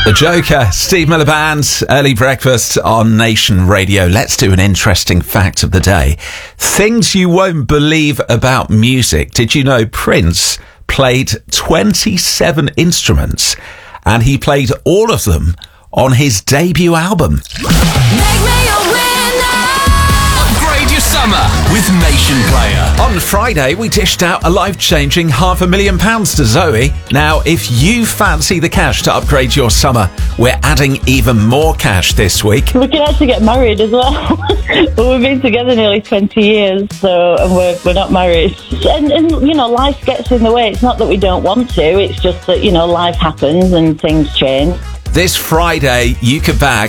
The Joker, Steve Miller Band, early breakfast on Nation Radio. Let's do an interesting fact of the day. Things you won't believe about music. Did you know Prince played 27 instruments and he played all of them on his debut album? Make me a winner. Upgrade your summer with Nation Player. On Friday, we dished out a life-changing £500,000 to Zoe. Now, if you fancy the cash to upgrade your summer, we're adding even more cash this week. We can actually get married as well. But we've been together nearly 20 years, and we're not married. And, you know, life gets in the way. It's not that we don't want to, it's just that, you know, life happens and things change. This Friday, you could bag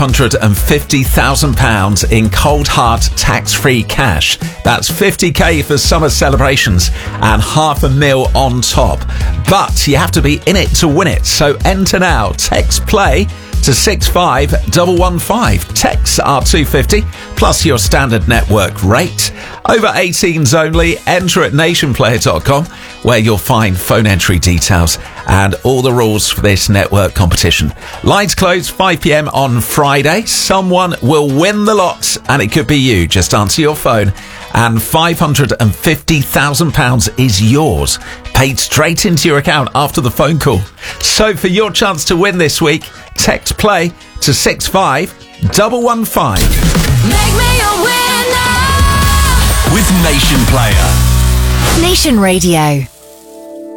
£550,000 in cold hard tax-free cash. That's 50k for summer celebrations and £500,000 on top. But you have to be in it to win it. So enter now. Text play to 65115. Texts are £250 plus your standard network rate. Over 18s only. Enter at nationplayer.com, where you'll find phone entry details and all the rules for this network competition. Lines close 5 p.m. on Friday. Someone will win the lot, and it could be you. Just answer your phone, and £550,000 is yours, paid straight into your account after the phone call. So for your chance to win this week, text play to 65115. Make me a winner. With Nation Player. Nation Radio.